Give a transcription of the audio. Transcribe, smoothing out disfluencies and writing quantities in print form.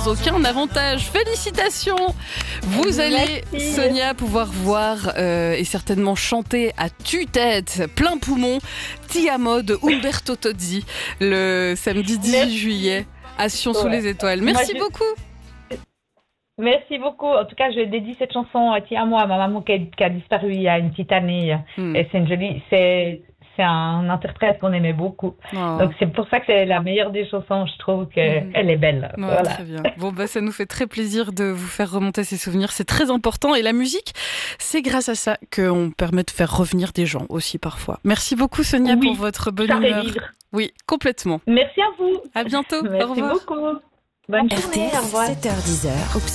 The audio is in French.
sans aucun avantage. Félicitations! Vous allez, Sonia, pouvoir voir et certainement chanter à tue-tête, plein poumon, Ti amo de Umberto Tozzi le samedi 18 juillet à Sion sous les étoiles. Merci beaucoup! Merci beaucoup. En tout cas, je dédie cette chanson Ti amo à ma maman qui a disparu il y a une petite année. Et c'est un interprète qu'on aimait beaucoup. Oh. Donc c'est pour ça que c'est la meilleure des chansons. Je trouve qu'elle est belle. Ouais, voilà. Très bien. Bon, ça nous fait très plaisir de vous faire remonter ces souvenirs. C'est très important. Et la musique, c'est grâce à ça qu'on permet de faire revenir des gens aussi parfois. Merci beaucoup, Sonia, pour votre bonne humeur. Oui, complètement. Merci à vous. À bientôt. Merci au revoir. Beaucoup. Bonne journée. RTS, 7h-10h.